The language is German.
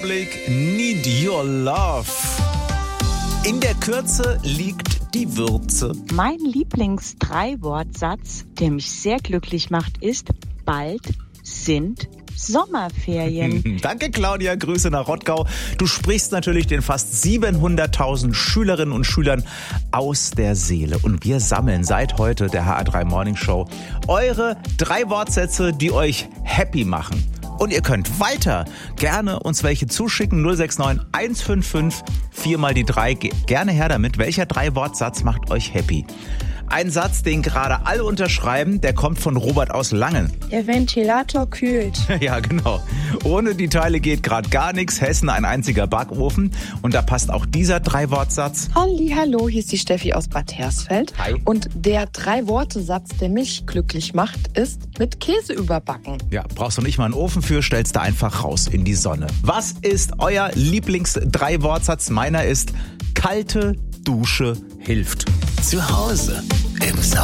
Blick Need Your Love. In der Kürze liegt die Würze. Mein Lieblings-3-Wortsatz, der mich sehr glücklich macht, ist: bald sind Sommerferien. Danke, Claudia. Grüße nach Rottgau. Du sprichst natürlich den fast 700.000 Schülerinnen und Schülern aus der Seele. Und wir sammeln seit heute der HR3 Morning Show eure 3 Wortsätze, die euch happy machen. Und ihr könnt weiter gerne uns welche zuschicken. 069 155 4 mal die 3. Gerne her damit. Welcher 3-Wortsatz macht euch happy? Ein Satz, den gerade alle unterschreiben, der kommt von Robert aus Langen. Der Ventilator kühlt. Ja, genau. Ohne die Teile geht gerade gar nichts. Hessen ein einziger Backofen. Und da passt auch dieser 3-Wortsatz. Hallo, hier ist die Steffi aus Bad Hersfeld. Hi. Und der 3-Worte-Satz, der mich glücklich macht, ist: mit Käse überbacken. Ja, brauchst du nicht mal einen Ofen für, stellst du einfach raus in die Sonne. Was ist euer Lieblings-3-Wortsatz? Meiner ist: kalte Dusche hilft. Zu Hause